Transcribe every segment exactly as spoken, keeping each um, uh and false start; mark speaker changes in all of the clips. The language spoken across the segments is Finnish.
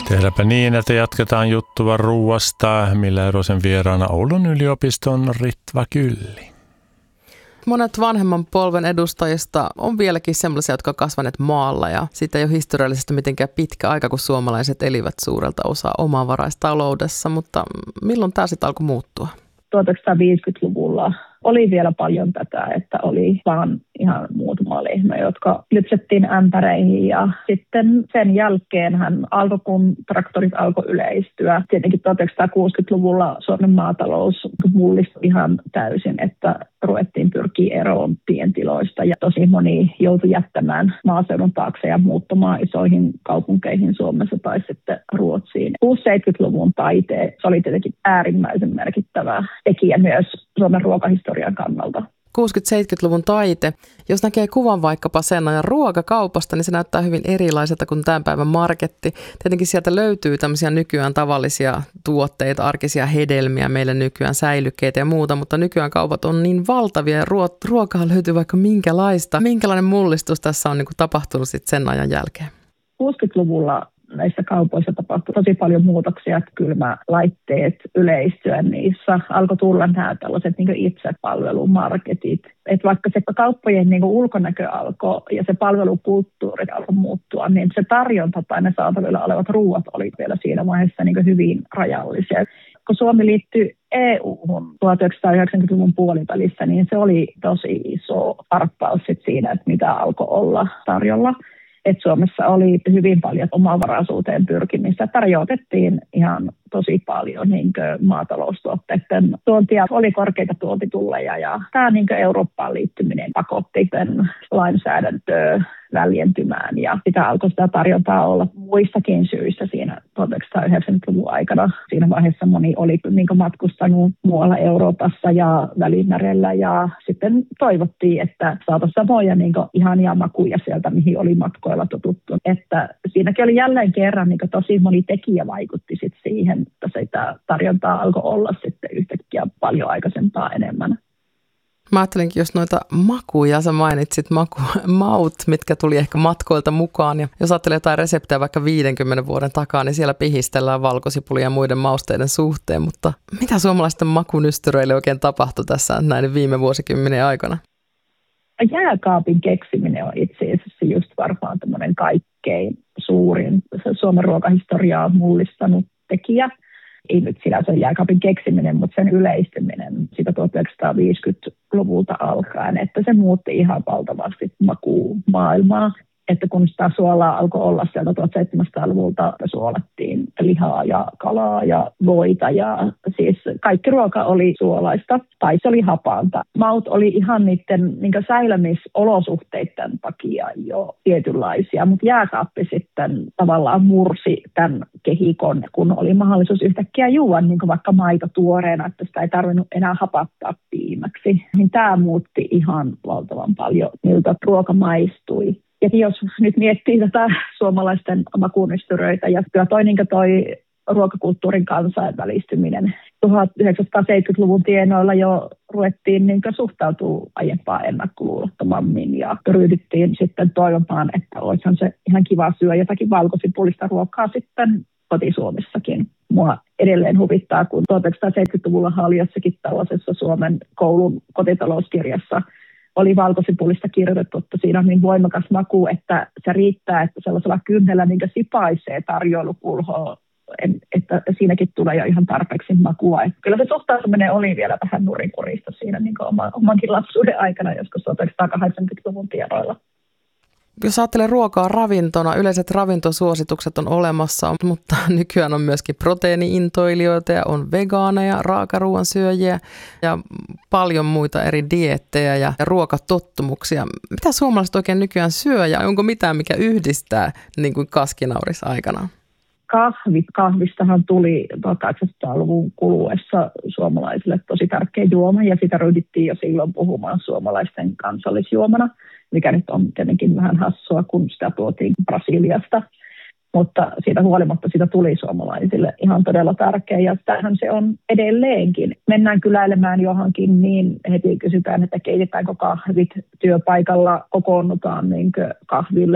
Speaker 1: Tehdäänpä niin, että jatketaan juttua ruuasta, millä erosen vieraana Oulun yliopiston Ritva Kylli.
Speaker 2: Monet vanhemman polven edustajista on vieläkin sellaisia, jotka ovat kasvaneet maalla ja siitä ei ole historiallisesti mitenkään pitkä aika, kun suomalaiset elivät suurelta osaa omavaraistaloudessa, mutta milloin tämä sitten alkoi muuttua?
Speaker 3: tuhatyhdeksänsataaviisikymmentäluvulla oli vielä paljon tätä, että oli vaan ihan muutama lehmä, jotka lypsettiin ämpäreihin ja sitten sen jälkeenhän alkoi, kun traktorit alkoi yleistyä. Tietenkin tuhatyhdeksänsataakuusikymmentäluvulla Suomen maatalous mullistui ihan täysin, että ruvettiin pyrkiä eroon pientiloista ja tosi moni joutui jättämään maaseudun taakse ja muuttamaan isoihin kaupunkeihin Suomessa tai sitten Ruotsiin. kuusikymmentä-seitsemänkymmentäluvun taite, se oli tietenkin äärimmäisen merkittävä tekijä myös Suomen ruokahistorian kannalta.
Speaker 2: kuusikymmentä-seitsemänkymmentäluvun taite. Jos näkee kuvan vaikkapa sen ajan ruokakaupasta, niin se näyttää hyvin erilaiselta kuin tämän päivän marketti. Tietenkin sieltä löytyy tämmöisiä nykyään tavallisia tuotteita, arkisia hedelmiä, meille nykyään säilykkeitä ja muuta, mutta nykyään kaupat on niin valtavia ja ruokaa löytyy vaikka minkälaista. Minkälainen mullistus tässä on niin kuin tapahtunut sitten sen ajan jälkeen?
Speaker 3: kuusikymmentäluvulla näissä kaupoissa tapahtui tosi paljon muutoksia, että kylmälaitteet yleistyä niissä. Alkoi tulla nämä tällaiset niin itsepalvelumarketit. Että vaikka se kauppojen niin ulkonäkö alkoi ja se palvelukulttuuri alkoi muuttua, niin se tarjonta tai ne saatavilla olevat ruuat oli vielä siinä vaiheessa niin hyvin rajallisia. Kun Suomi liittyi E U:hun tuhatyhdeksänsataayhdeksänkymmentäluvun puolivälissä, niin se oli tosi iso harppaus siinä, että mitä alkoi olla tarjolla. Että Suomessa oli hyvin paljon omavaraisuuteen pyrkimistä. Tarjotettiin ihan tosi paljon niin maataloustuotteiden tuontia. Oli korkeita tuontitulleja ja tämä niin Eurooppaan liittyminen pakotti sen lainsäädäntöön väljentymään ja sitä alkoi sitä tarjontaa olla muissakin syistä siinä tuhatyhdeksänsataayhdeksänkymmentäluvun aikana. Siinä vaiheessa moni oli niin matkustanut muualla Euroopassa ja Välimerellä ja sitten toivottiin, että saataisiin samoja niin ihania makuja sieltä, mihin oli matkoilla totuttu. Että siinäkin oli jälleen kerran niin tosi moni tekijä vaikutti sit siihen, että sitä tarjontaa alkoi olla sitten yhtäkkiä paljon aikaisempaa enemmän.
Speaker 2: Mä ajattelinkin, jos noita makuja, sä mainitsit maku, maut, mitkä tuli ehkä matkoilta mukaan. Ja jos ajattelee jotain reseptejä vaikka viidenkymmenen vuoden takaa, niin siellä pihistellään valkosipulia ja muiden mausteiden suhteen. Mutta mitä suomalaisten makunystyröille oikein tapahtui tässä näiden viime vuosikymmenen aikana?
Speaker 3: Jääkaapin keksiminen on itse asiassa just varmaan tämmöinen kaikkein suurin Suomen ruokahistoriaa mullistanut tekijä. Ei nyt sinänsä jääkaapin keksiminen, mutta sen yleistyminen siitä tuhatyhdeksänsataaviisikymmentäluvulta alkaen, että se muutti ihan valtavasti makumaailmaa. Että kun sitä suolaa alkoi olla sieltä tuhatseitsemänsataaluvulta, suolattiin lihaa ja kalaa ja voita ja siis kaikki ruoka oli suolaista tai se oli hapaanta. Maut oli ihan niiden niin säilymisolosuhteiden takia jo tietynlaisia, mutta jääkaappi sitten tavallaan mursi tämän kehikon, kun oli mahdollisuus yhtäkkiä juoda niin vaikka maito tuoreena, että sitä ei tarvinnut enää hapattaa piimäksi. Niin tämä muutti ihan valtavan paljon, miltä ruoka maistui. Ja jos nyt miettii tätä suomalaisten makunystyröitä ja toi, niin toi ruokakulttuurin kansainvälistyminen, tuhatyhdeksänsataaseitsemänkymmentäluvun tienoilla jo ruvettiin niin suhtautua aiempaa ennakkoluulottomammin ja ryhdyttiin sitten toivomaan, että olisihan se ihan kiva syödä jotakin valkosipulista ruokaa sitten kotisuomissakin. Mua edelleen huvittaa, kun tuhatyhdeksänsataaseitsemänkymmentäluvulla oli jossakin tällaisessa Suomen koulun kotitalouskirjassa oli valkosipulista kirjoitettu, että siinä on niin voimakas maku, että se riittää, että sellaisella kynnellä niin sipaisee tarjoilupulhoa, että siinäkin tulee jo ihan tarpeeksi makua. Että kyllä se suhtautuminen oli vielä vähän nurinkurista siinä niin oma, omankin lapsuuden aikana, joskus tuhatyhdeksänsataakahdeksankymmentäluvun tiedoilla.
Speaker 2: Jos ajattelee ruokaa ravintona, yleiset ravintosuositukset on olemassa, mutta nykyään on myöskin proteiini-intoilijoita ja on vegaaneja, raakaruuan syöjiä ja paljon muita eri dieettejä ja ruokatottumuksia. Mitä suomalaiset oikein nykyään syö ja onko mitään, mikä yhdistää niin kuin kaskinauris aikana?
Speaker 3: Kahvit. Kahvistahan tuli tuhatkahdeksansataaluvun kuluessa suomalaisille tosi tärkeä juoma ja sitä ryhdyttiin jo silloin puhumaan suomalaisten kansallisjuomana, mikä nyt on tietenkin vähän hassua, kun sitä tuotiin Brasiliasta. Mutta siitä huolimatta sitä tuli suomalaisille ihan todella tärkeä ja tämähän se on edelleenkin. Mennään kyläilemään johonkin, niin heti kysytään, että keitetäänkö kahvit työpaikalla, kokoonnutaan niin kahville.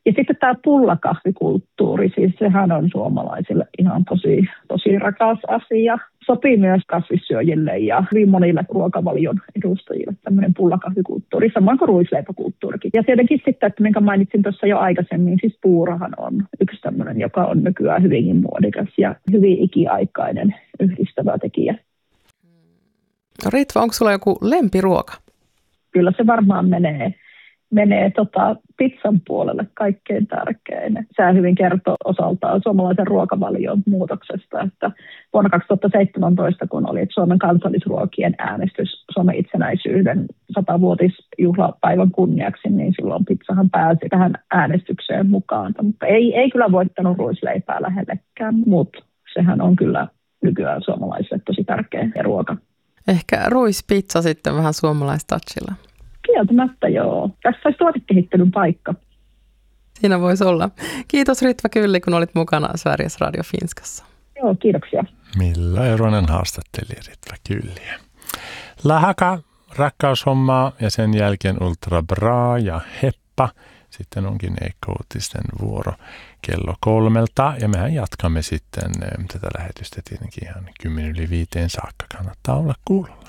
Speaker 3: Ja sitten tämä pullakahvikulttuuri, siis sehän on suomalaisille ihan tosi, tosi rakas asia. Sopii myös kasvissyöjille ja hyvin monille ruokavalion edustajille tämmöinen pullakahvikulttuuri, samoin kuin ruisleipäkulttuurikin. Ja tietenkin sitten, että minkä mainitsin tuossa jo aikaisemmin, siis puurahan on yksi tämmöinen, joka on nykyään hyvinkin muodikas ja hyvin ikiaikainen yhdistävä tekijä.
Speaker 2: Ritva, onko sulla joku lempiruoka?
Speaker 3: Kyllä se varmaan menee. menee tota pizzan puolelle kaikkein tärkein. Sä hyvin kertoo osaltaan suomalaisen ruokavalion muutoksesta, että vuonna kaksituhattaseitsemäntoista, kun oli Suomen kansallisruokien äänestys Suomen itsenäisyyden satavuotisjuhlapäivän kunniaksi, niin silloin pizzahan pääsi tähän äänestykseen mukaan. Mutta ei, ei kyllä voittanut ruisleipää lähellekään, mutta sehän on kyllä nykyään suomalaisille tosi tärkeä ruoka.
Speaker 2: Ehkä ruispizza sitten vähän suomalaistouchilla.
Speaker 3: Kieltämättä joo. Tässä olisi tuotekehittelyn paikka.
Speaker 2: Siinä voisi olla. Kiitos Ritva Kylli, kun olit mukana Sveriges Radio Finskassa.
Speaker 3: Joo, kiitoksia.
Speaker 1: Milla Eronen haastatteli Ritva Kylliä. Lähäkä rakkaushommaa ja sen jälkeen Ultra Bra ja Heppa. Sitten onkin Eikko-uutisten vuoro kello kolmelta ja mehän jatkamme sitten tätä lähetystä tietenkin ihan kymmenen yli viiteen saakka. Kannattaa olla kuulolla.